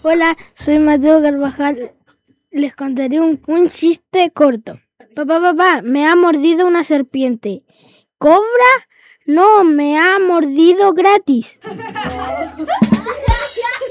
Hola, soy Mateo Carvajal. Les contaré un chiste corto. Papá, me ha mordido una serpiente. ¿Cobra? No, me ha mordido gratis.